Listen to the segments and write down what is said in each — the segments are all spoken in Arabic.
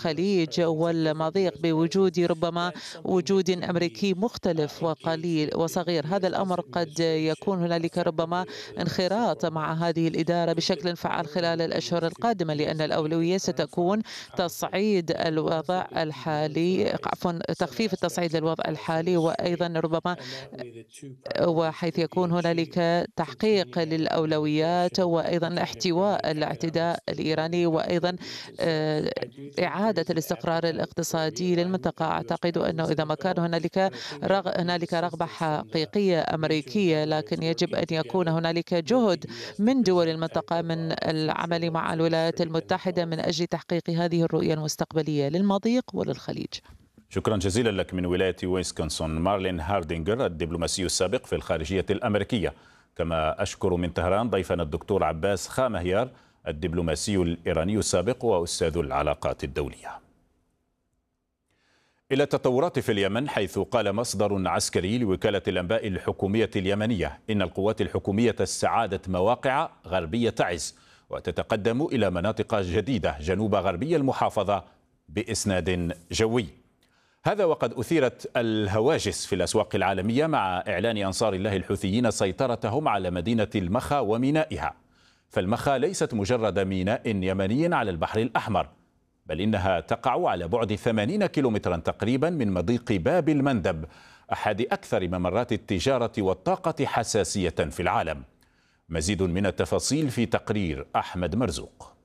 الخليج والمضيق بوجود ربما وجود أمريكي مختلف وقليل وصغير. هذا الأمر قد يكون هنالك ربما انخراط مع هذه الإدارة بشكل فعال خلال الأشهر القادمة، لأن الأولوية ستكون تصعيد الوضع الحالي، عفوا تخفيف التصعيد للوضع الحالي، وأيضا ربما وحيث يكون هنالك تحقيق للأولويات وأيضا احتواء الاعتداء الإيراني وأيضا إعادة الاستقرار الاقتصادي للمنطقة. أعتقد أنه إذا ما كان هنالك رغبة حقيقية أمريكية، لكن يجب أن يكون هنالك جهد من دول المنطقة من العمل مع الولايات المتحدة من أجل تحقيق هذه الرؤية المستقبلية للمضيق وللخليج. شكرا جزيلا لك من ولاية ويسكونسن مارلين هاردينغر الدبلوماسي السابق في الخارجية الأمريكية. كما أشكر من طهران ضيفنا الدكتور عباس خامهيار الدبلوماسي الإيراني السابق وأستاذ العلاقات الدولية. إلى التطورات في اليمن، حيث قال مصدر عسكري لوكالة الأنباء الحكومية اليمنية إن القوات الحكومية استعادت مواقع غربية تعز وتتقدم إلى مناطق جديدة جنوب غربي المحافظة بإسناد جوي. هذا وقد أثيرت الهواجس في الأسواق العالمية مع إعلان أنصار الله الحوثيين سيطرتهم على مدينة المخا ومينائها. فالمخا ليست مجرد ميناء يمني على البحر الأحمر، بل إنها تقع على بعد 80 كيلومترا تقريبا من مضيق باب المندب، أحد أكثر ممرات التجارة والطاقة حساسية في العالم. مزيد من التفاصيل في تقرير أحمد مرزوق.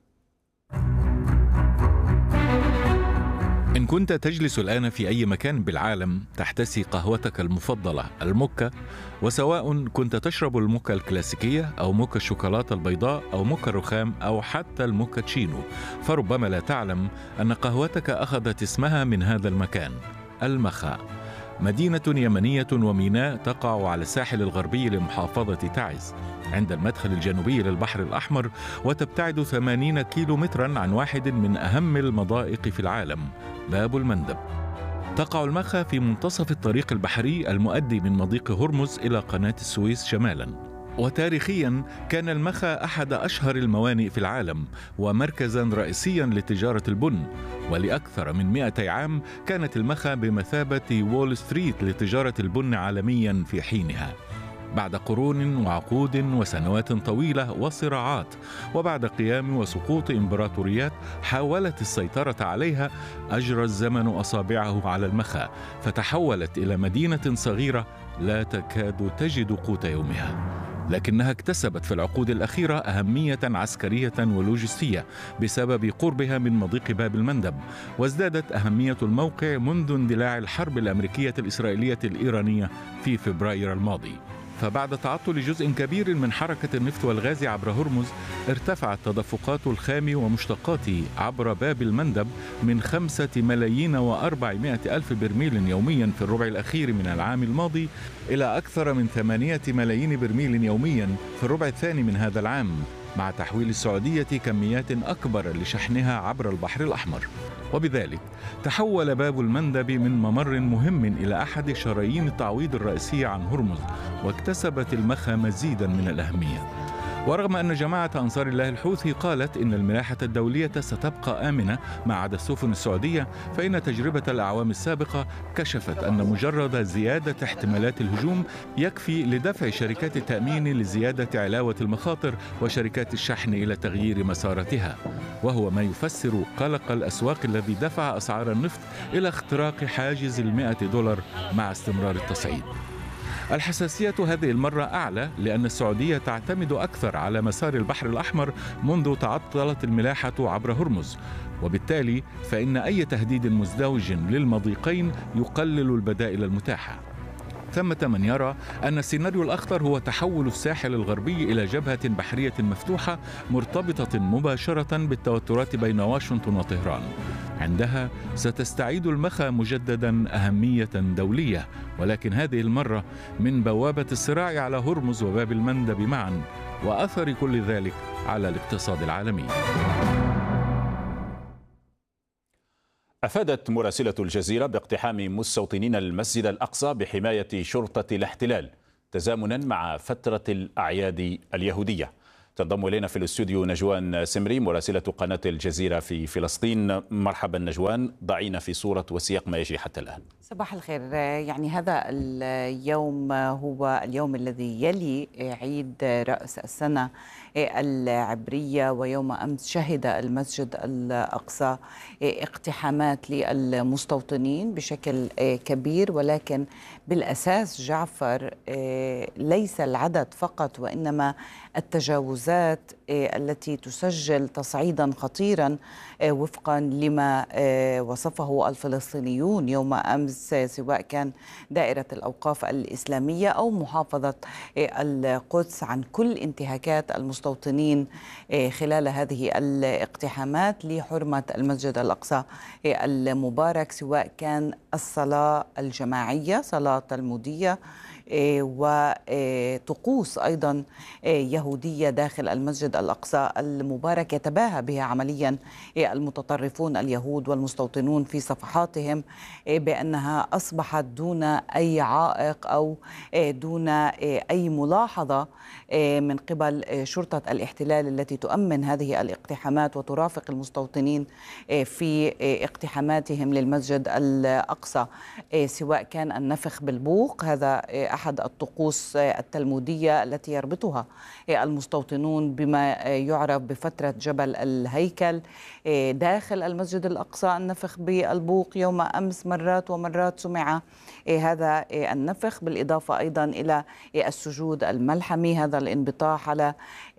إن كنت تجلس الآن في أي مكان بالعالم تحتسي قهوتك المفضلة الموكا، وسواء كنت تشرب الموكا الكلاسيكية أو موكا الشوكولاتة البيضاء أو موكا الرخام أو حتى الموكاتشينو، فربما لا تعلم أن قهوتك أخذت اسمها من هذا المكان، المخا، مدينة يمنية وميناء تقع على الساحل الغربي لمحافظة تعز عند المدخل الجنوبي للبحر الأحمر، وتبتعد 80 كيلومترا عن واحد من أهم المضائق في العالم، باب المندب. تقع المخا في منتصف الطريق البحري المؤدي من مضيق هرمز إلى قناة السويس شمالا. وتاريخيا كان المخا أحد أشهر الموانئ في العالم ومركزا رئيسيا لتجارة البن، ولأكثر من 200 عام كانت المخا بمثابة وول ستريت لتجارة البن عالميا في حينها. بعد قرون وعقود وسنوات طويلة وصراعات، وبعد قيام وسقوط إمبراطوريات حاولت السيطرة عليها، أجرى الزمن أصابعه على المخا فتحولت إلى مدينة صغيرة لا تكاد تجد قوت يومها. لكنها اكتسبت في العقود الأخيرة أهمية عسكرية ولوجستية بسبب قربها من مضيق باب المندب، وازدادت أهمية الموقع منذ اندلاع الحرب الأمريكية الإسرائيلية الإيرانية في فبراير الماضي. فبعد تعطل جزء كبير من حركة النفط والغاز عبر هرمز، ارتفعت تدفقات الخام ومشتقاته عبر باب المندب من 5,400,000 برميل يوميا في الربع الأخير من العام الماضي إلى أكثر من 8 ملايين برميل يوميا في الربع الثاني من هذا العام، مع تحويل السعودية كميات أكبر لشحنها عبر البحر الأحمر. وبذلك تحول باب المندب من ممر مهم إلى أحد شرايين التعويض الرئيسية عن هرمز، واكتسبت المخا مزيدا من الأهمية. ورغم أن جماعة أنصار الله الحوثي قالت إن الملاحة الدولية ستبقى آمنة ما عدا السفن السعودية، فإن تجربة الأعوام السابقة كشفت أن مجرد زيادة احتمالات الهجوم يكفي لدفع شركات التأمين لزيادة علاوة المخاطر وشركات الشحن إلى تغيير مساراتها، وهو ما يفسر قلق الأسواق الذي دفع أسعار النفط إلى اختراق حاجز $100 مع استمرار التصعيد. الحساسية هذه المرة أعلى لأن السعودية تعتمد أكثر على مسار البحر الأحمر منذ تعطلت الملاحة عبر هرمز، وبالتالي فإن أي تهديد مزدوج للمضيقين يقلل البدائل المتاحة. ثمة من يرى أن السيناريو الأخطر هو تحول الساحل الغربي إلى جبهة بحرية مفتوحة مرتبطة مباشرة بالتوترات بين واشنطن وطهران. عندها ستستعيد المخا مجددا أهمية دولية، ولكن هذه المرة من بوابة الصراع على هرمز وباب المندب معا، وأثر كل ذلك على الاقتصاد العالمي. أفادت مراسلة الجزيرة باقتحام مستوطنين المسجد الأقصى بحماية شرطة الاحتلال تزامنا مع فترة الأعياد اليهودية. تنضم إلينا في الاستوديو نجوان سمري مراسلة قناة الجزيرة في فلسطين. مرحبا نجوان، ضعينا في صورة وسياق ما يجري حتى الآن. صباح الخير. يعني هذا اليوم هو اليوم الذي يلي عيد رأس السنة العبرية، ويوم أمس شهد المسجد الأقصى اقتحامات للمستوطنين بشكل كبير، ولكن بالأساس جعفر ليس العدد فقط وإنما التجاوزات التي تسجل تصعيدا خطيرا وفقا لما وصفه الفلسطينيون يوم أمس، سواء كان دائرة الأوقاف الإسلامية أو محافظة القدس، عن كل انتهاكات المستوطنين خلال هذه الاقتحامات لحرمة المسجد الأقصى المبارك، سواء كان الصلاة الجماعية، صلاة المودية، وطقوس أيضا يهودية داخل المسجد الأقصى المبارك يتباهى بها عمليا المتطرفون اليهود والمستوطنون في صفحاتهم بأنها أصبحت دون أي عائق أو دون أي ملاحظة من قبل شرطة الاحتلال التي تؤمن هذه الاقتحامات وترافق المستوطنين في اقتحاماتهم للمسجد الأقصى، سواء كان النفخ بالبوق، هذا أحد الطقوس التلمودية التي يربطها المستوطنون بما يعرف بفترة جبل الهيكل داخل المسجد الأقصى. النفخ بالبوق يوم أمس مرات ومرات سمع هذا النفخ، بالإضافة أيضا إلى السجود الملحمي، هذا الانبطاح على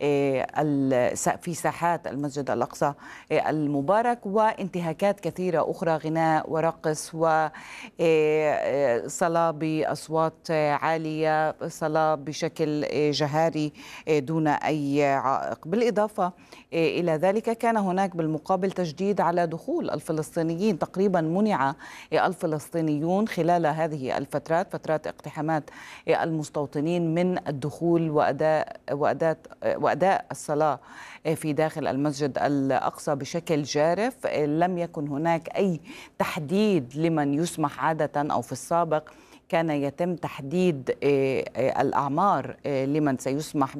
في ساحات المسجد الأقصى المبارك، وانتهاكات كثيرة أخرى، غناء ورقص وصلاة بأصوات عالية، صلاة بشكل جهاري دون أي عائق. بالإضافة إلى ذلك كان هناك بالمقابل تجديد على دخول الفلسطينيين، تقريبا منع الفلسطينيون خلال هذه الفترات، فترات اقتحامات المستوطنين، من الدخول وأداء الصلاة في داخل المسجد الأقصى بشكل جارف. لم يكن هناك أي تحديد لمن يسمح عادة، أو في السابق كان يتم تحديد الأعمار لمن سيسمح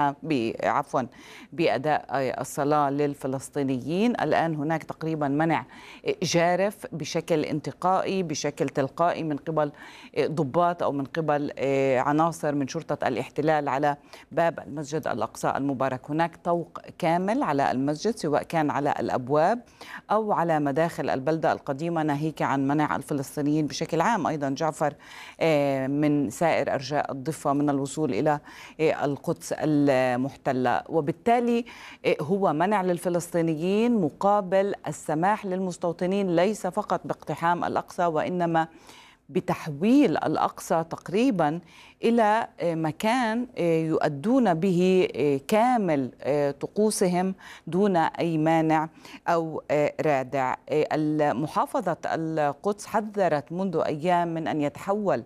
بأداء الصلاة للفلسطينيين. الآن هناك تقريبا منع جارف بشكل انتقائي، بشكل تلقائي من قبل ضباط أو من قبل عناصر من شرطة الاحتلال على باب المسجد الأقصى المبارك. هناك طوق كامل على المسجد، سواء كان على الأبواب أو على مداخل البلدة القديمة، ناهيك عن منع الفلسطينيين بشكل عام أيضا جعفر من سائر أرجاء الضفة من الوصول إلى القدس المحتلة. وبالتالي هو منع للفلسطينيين مقابل السماح للمستوطنين ليس فقط باقتحام الأقصى، وإنما بتحويل الأقصى تقريبا إلى مكان يؤدون به كامل طقوسهم دون أي مانع أو رادع. محافظة القدس حذرت منذ أيام من أن يتحول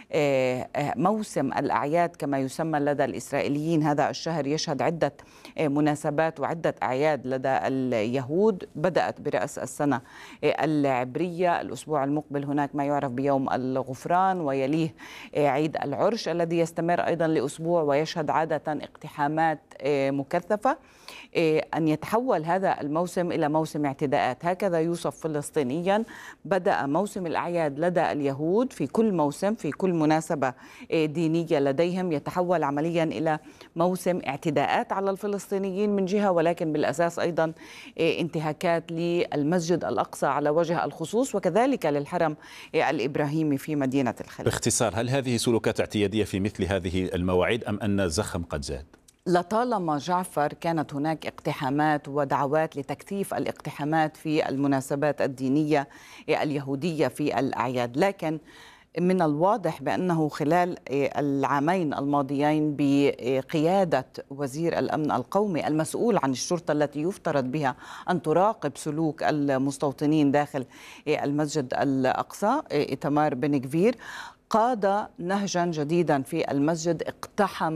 موسم الأعياد كما يسمى لدى الإسرائيليين. هذا الشهر يشهد عدة مناسبات وعدة أعياد لدى اليهود، بدأت برأس السنة العبرية، الأسبوع المقبل هناك ما يعرف بيوم الغفران، ويليه عيد العرش الذي يستمر أيضا لأسبوع ويشهد عادة اقتحامات مكثفة. أن يتحول هذا الموسم إلى موسم اعتداءات، هكذا يوصف فلسطينيا. بدأ موسم الأعياد لدى اليهود في كل موسم، في كل مناسبة دينية لديهم، يتحول عمليا إلى موسم اعتداءات على الفلسطينيين من جهة، ولكن بالأساس أيضا انتهاكات للمسجد الأقصى على وجه الخصوص، وكذلك للحرم الإبراهيمي في مدينة الخليل. باختصار، هل هذه سلوكات اعتيادية في مثل هذه المواعيد أم أن الزخم قد زاد؟ لطالما جعفر كانت هناك اقتحامات ودعوات لتكثيف الاقتحامات في المناسبات الدينية اليهودية في الأعياد، لكن من الواضح بأنه خلال العامين الماضيين بقيادة وزير الأمن القومي المسؤول عن الشرطة التي يفترض بها أن تراقب سلوك المستوطنين داخل المسجد الأقصى، إيتمار بن غفير، قاد نهجا جديدا في المسجد، اقتحم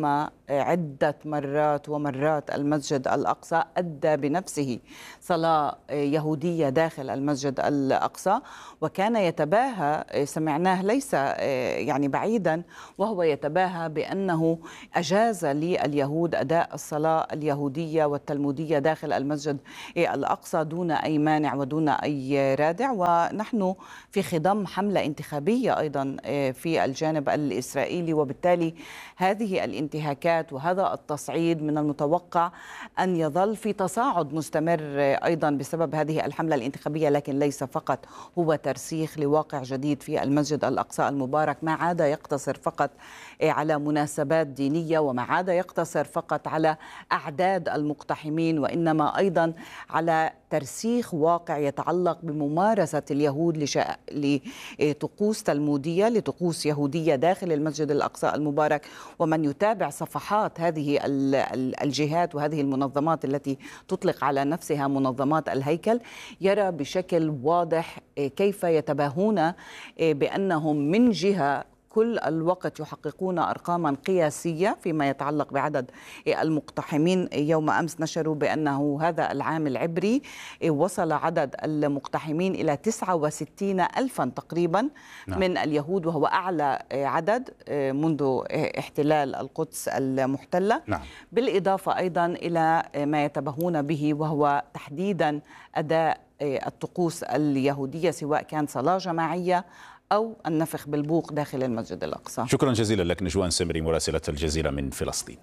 عدة مرات ومرات المسجد الأقصى، أدى بنفسه صلاة يهودية داخل المسجد الأقصى، وكان يتباهى، سمعناه ليس يعني بعيدا، وهو يتباهى بأنه أجاز لليهود أداء الصلاة اليهودية والتلمودية داخل المسجد الأقصى دون أي مانع ودون أي رادع. ونحن في خضم حملة انتخابية أيضا في الجانب الإسرائيلي، وبالتالي هذه الانتهاكات وهذا التصعيد من المتوقع أن يظل في تصاعد مستمر أيضا بسبب هذه الحملة الانتخابية، لكن ليس فقط، هو ترسيخ لواقع جديد في المسجد الأقصى المبارك، ما عاد يقتصر فقط على مناسبات دينية، وما عاد يقتصر فقط على أعداد المقتحمين، وإنما أيضا على ترسيخ واقع يتعلق بممارسة اليهود لطقوس تلمودية، لطقوس يهودية داخل المسجد الأقصى المبارك. ومن يتابع صفحات هذه الجهات وهذه المنظمات التي تطلق على نفسها منظمات الهيكل يرى بشكل واضح كيف يتباهون بأنهم من جهة كل الوقت يحققون أرقاما قياسية فيما يتعلق بعدد المقتحمين. يوم أمس نشروا بأنه هذا العام العبري وصل عدد المقتحمين إلى 69 ألفا تقريبا من اليهود، وهو أعلى عدد منذ احتلال القدس المحتلة. بالإضافة أيضا إلى ما يتباهون به وهو تحديدا أداء الطقوس اليهودية، سواء كان صلاة جماعية أو النفخ بالبوق داخل المسجد الأقصى. شكرا جزيلا لك نجوان سمري مراسلة الجزيرة من فلسطين.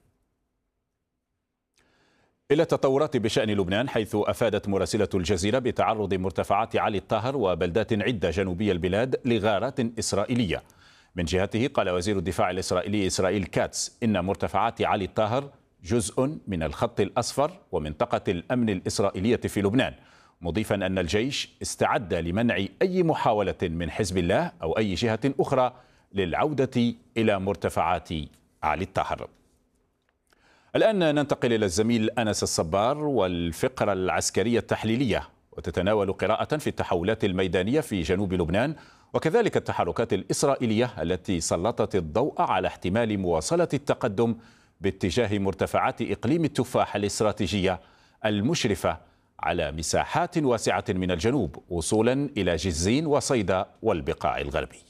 إلى التطورات بشأن لبنان، حيث أفادت مراسلة الجزيرة بتعرض مرتفعات علي الطاهر وبلدات عدة جنوبية البلاد لغارات إسرائيلية. من جهته قال وزير الدفاع الإسرائيلي إسرائيل كاتس إن مرتفعات علي الطاهر جزء من الخط الأصفر ومنطقة الأمن الإسرائيلية في لبنان، مضيفا أن الجيش استعد لمنع أي محاولة من حزب الله أو أي جهة أخرى للعودة إلى مرتفعات علي الطاهر. الآن ننتقل إلى الزميل أنس الصبار والفقرة العسكرية التحليلية، وتتناول قراءة في التحولات الميدانية في جنوب لبنان وكذلك التحركات الإسرائيلية التي سلطت الضوء على احتمال مواصلة التقدم باتجاه مرتفعات إقليم التفاح الاستراتيجية المشرفة على مساحات واسعة من الجنوب وصولا إلى جزين وصيدا والبقاع الغربية.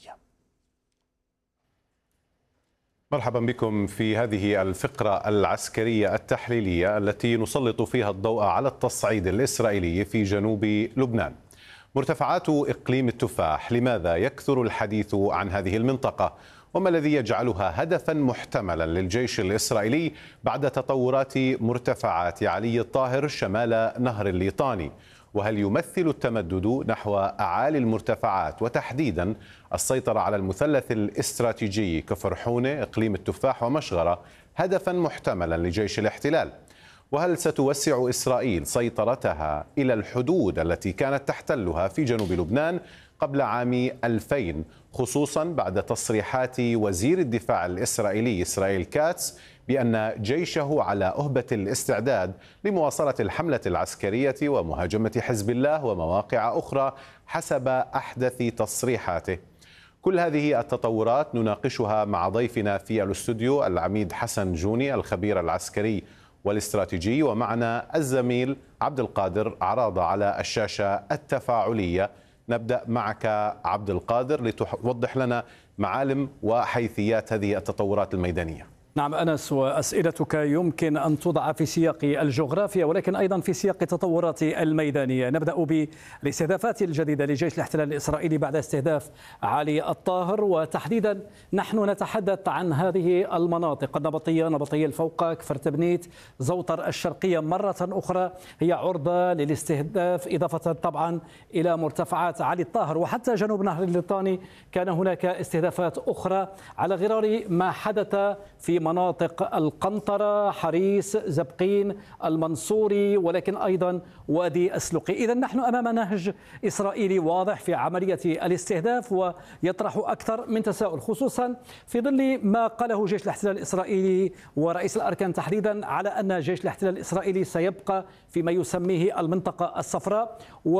مرحبا بكم في هذه الفقرة العسكرية التحليلية التي نسلط فيها الضوء على التصعيد الإسرائيلي في جنوب لبنان. مرتفعات إقليم التفاح، لماذا يكثر الحديث عن هذه المنطقة؟ وما الذي يجعلها هدفا محتملا للجيش الإسرائيلي بعد تطورات مرتفعات علي الطاهر شمال نهر الليطاني؟ وهل يمثل التمدد نحو أعالي المرتفعات وتحديدا السيطرة على المثلث الاستراتيجي كفرحونة، إقليم التفاح ومشغرة هدفا محتملا لجيش الاحتلال؟ وهل ستوسع إسرائيل سيطرتها إلى الحدود التي كانت تحتلها في جنوب لبنان قبل عام 2000، خصوصا بعد تصريحات وزير الدفاع الإسرائيلي إسرائيل كاتس بأن جيشه على أهبة الاستعداد لمواصلة الحملة العسكرية ومهاجمة حزب الله ومواقع أخرى حسب أحدث تصريحاته؟ كل هذه التطورات نناقشها مع ضيفنا في الاستوديو العميد حسن جوني الخبير العسكري والاستراتيجي، ومعنا الزميل عبد القادر عراضة على الشاشة التفاعلية. نبدأ معك عبد القادر لتوضح لنا معالم وحيثيات هذه التطورات الميدانية. نعم أنس، وأسئلتك يمكن أن توضع في سياق الجغرافيا ولكن أيضا في سياق التطورات الميدانية. نبدأ بالاستهدافات الجديدة لجيش الاحتلال الإسرائيلي بعد استهداف علي الطاهر، وتحديدا نحن نتحدث عن هذه المناطق النبطية، نبطية الفوقة، كفر تبنيت، زوطر الشرقية مرة أخرى هي عرضة للاستهداف، إضافة طبعا إلى مرتفعات علي الطاهر. وحتى جنوب نهر الليطاني كان هناك استهدافات أخرى على غرار ما حدث في مناطق القنطرة، حريس، زبقين، المنصوري، ولكن أيضا وادي السلوقي. إذا نحن أمام نهج إسرائيلي واضح في عملية الاستهداف ويطرح أكثر من تساؤل، خصوصا في ظل ما قاله جيش الاحتلال الإسرائيلي ورئيس الأركان تحديدا على أن جيش الاحتلال الإسرائيلي سيبقى فيما يسميه المنطقة الصفراء،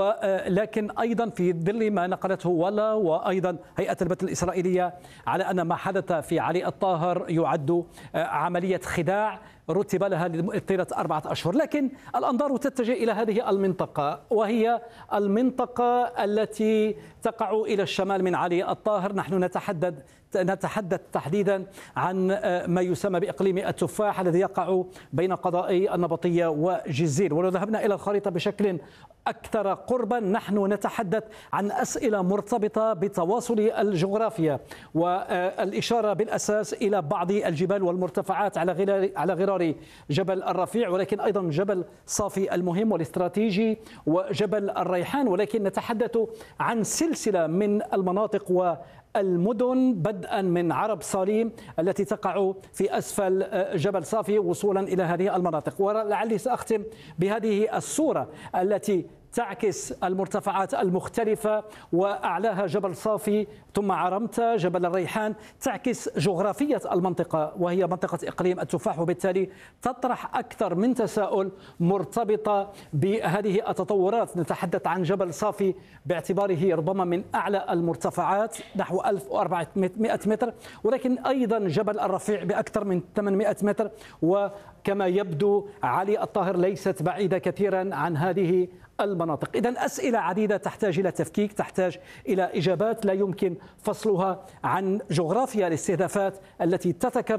ولكن أيضا في ظل ما نقلته ولا وأيضا هيئة البث الإسرائيلية على أن ما حدث في علي الطاهر يعد عملية خداع رتب لها طيلة 4 أشهر. لكن الأنظار تتجه إلى هذه المنطقة، وهي المنطقة التي تقع إلى الشمال من علي الطاهر. نحن نتحدث تحديدا عن ما يسمى بإقليم التفاح الذي يقع بين قضائي النبطية وجزير. ولو ذهبنا إلى الخريطة بشكل أكثر قربا، نحن نتحدث عن أسئلة مرتبطة بتواصل الجغرافيا والإشارة بالأساس إلى بعض الجبال والمرتفعات على غرار جبل الرفيع، ولكن أيضا جبل صافي المهم والاستراتيجي وجبل الريحان. ولكن نتحدث عن سلسلة من المناطق والمدن بدءا من عرب صاليم التي تقع في أسفل جبل صافي وصولا إلى هذه المناطق. ولعلي سأختم بهذه الصورة التي تعكس المرتفعات المختلفة، وأعلاها جبل صافي ثم عرمتة جبل الريحان، تعكس جغرافية المنطقة وهي منطقة إقليم التفاح، وبالتالي تطرح أكثر من تساؤل مرتبطة بهذه التطورات. نتحدث عن جبل صافي باعتباره ربما من أعلى المرتفعات نحو 1400 متر، ولكن أيضا جبل الرفيع بأكثر من 800 متر، وكما يبدو علي الطاهر ليست بعيدة كثيرا عن هذه المناطق. إذن أسئلة عديدة تحتاج إلى تفكيك، تحتاج إلى إجابات لا يمكن فصلها عن جغرافيا الاستهدافات التي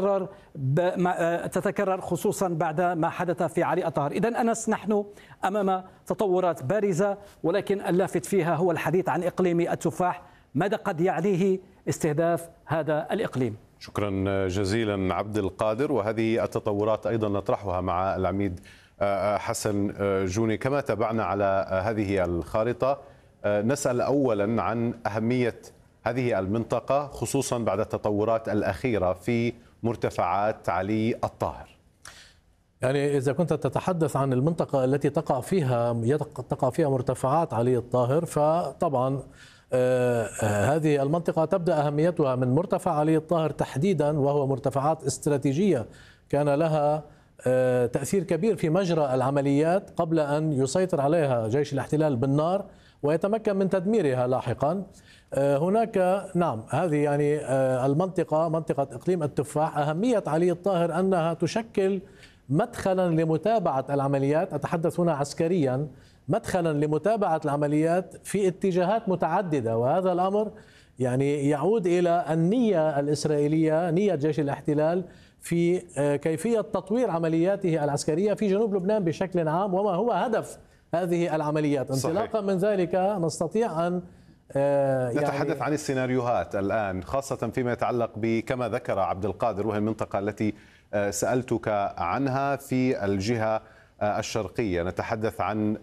تتكرر خصوصا بعد ما حدث في علي الطاهر. إذن أنس، نحن أمام تطورات بارزة، ولكن اللافت فيها هو الحديث عن إقليم التفاح. ماذا قد يعنيه استهداف هذا الإقليم؟ شكرا جزيلا عبد القادر. وهذه التطورات أيضا نطرحها مع العميد حسن جوني. كما تابعنا على هذه الخارطة، نسأل أولا عن أهمية هذه المنطقة خصوصا بعد التطورات الأخيرة في مرتفعات علي الطاهر. يعني إذا كنت تتحدث عن المنطقة التي تقع فيها مرتفعات علي الطاهر، فطبعا هذه المنطقة تبدأ أهميتها من مرتفع علي الطاهر تحديدا، وهو مرتفعات استراتيجية كان لها تأثير كبير في مجرى العمليات قبل أن يسيطر عليها جيش الاحتلال بالنار ويتمكن من تدميرها لاحقا. هناك هذه يعني المنطقة، منطقة إقليم التفاح، أهمية علي الطاهر أنها تشكل مدخلا لمتابعة العمليات، أتحدث هنا عسكريا، مدخلا لمتابعة العمليات في اتجاهات متعددة. وهذا الأمر يعني يعود إلى النية الإسرائيلية، نية جيش الاحتلال في كيفية تطوير عملياته العسكرية في جنوب لبنان بشكل عام، وما هو هدف هذه العمليات. انطلاقا من ذلك نستطيع أن نتحدث عن السيناريوهات الآن، خاصة فيما يتعلق بكما ذكر عبد القادر، وهي المنطقة التي سألتك عنها في الجهة الشرقية. نتحدث عن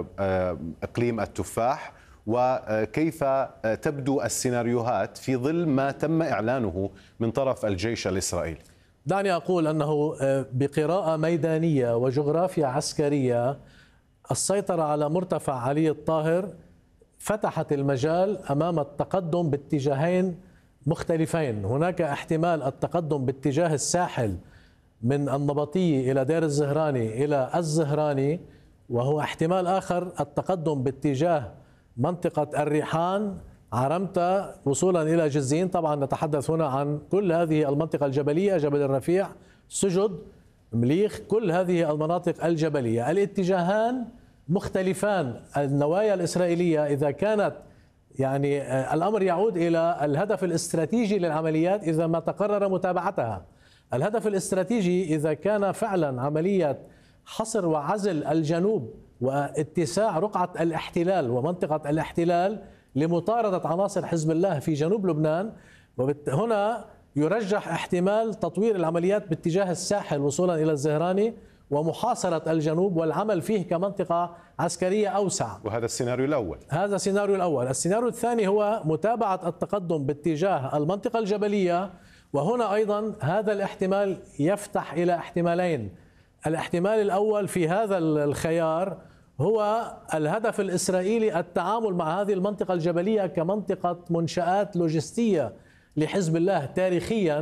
إقليم التفاح وكيف تبدو السيناريوهات في ظل ما تم إعلانه من طرف الجيش الإسرائيلي. دعني أقول أنه بقراءة ميدانية وجغرافيا عسكرية، السيطرة على مرتفع علي الطاهر فتحت المجال أمام التقدم باتجاهين مختلفين. هناك احتمال التقدم باتجاه الساحل من النبطية إلى دير الزهراني إلى الزهراني، وهو احتمال آخر التقدم باتجاه منطقة الريحان عرمتة وصولا إلى جزين. طبعا نتحدث هنا عن كل هذه المنطقة الجبلية، جبل الرفيع، سجد، مليخ، كل هذه المناطق الجبلية. الاتجاهان مختلفان. النوايا الإسرائيلية إذا كانت يعني الأمر يعود إلى الهدف الاستراتيجي للعمليات إذا ما تقرر متابعتها. الهدف الاستراتيجي إذا كان فعلا عملية حصر وعزل الجنوب واتساع رقعة الاحتلال ومنطقة الاحتلال لمطاردة عناصر حزب الله في جنوب لبنان، وهنا يرجح احتمال تطوير العمليات باتجاه الساحل وصولا إلى الزهراني ومحاصرة الجنوب والعمل فيه كمنطقة عسكرية أوسع. وهذا السيناريو الأول. هذا السيناريو الأول. السيناريو الثاني هو متابعة التقدم باتجاه المنطقة الجبلية، وهنا أيضا هذا الاحتمال يفتح إلى احتمالين. الاحتمال الأول في هذا الخيار هو الهدف الإسرائيلي التعامل مع هذه المنطقة الجبلية كمنطقة منشآت لوجستية لحزب الله تاريخيا،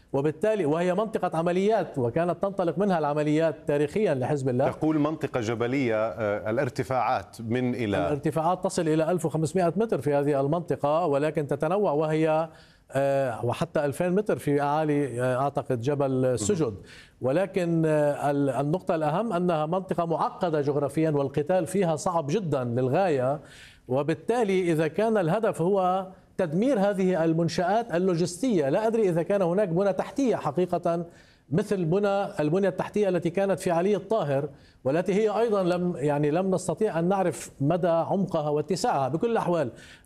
وبالتالي وهي منطقة عمليات وكانت تنطلق منها العمليات تاريخيا لحزب الله. تقول منطقة جبلية، الارتفاعات من إلى؟ الارتفاعات تصل إلى 1500 متر في هذه المنطقة، ولكن تتنوع وهي وحتى 2000 متر في أعالي أعتقد جبل السجد. ولكن النقطة الأهم أنها منطقة معقدة جغرافيا والقتال فيها صعب جدا للغاية، وبالتالي إذا كان الهدف هو تدمير هذه المنشآت اللوجستية، لا أدري إذا كان هناك بنى تحتية حقيقة مثل البنية التحتية التي كانت في علي الطاهر، والتي هي أيضا لم نستطيع أن نعرف مدى عمقها واتساعها. بكل الأحوال